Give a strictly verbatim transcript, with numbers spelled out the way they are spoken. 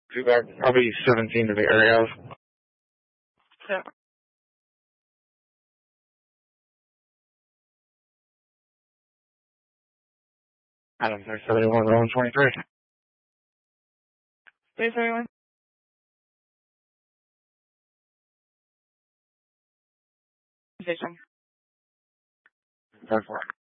Two back, probably seventeen to the area. Yeah. Adam six seventy-one, Rowan twenty-three. Three seventy-one. Position. Go for it.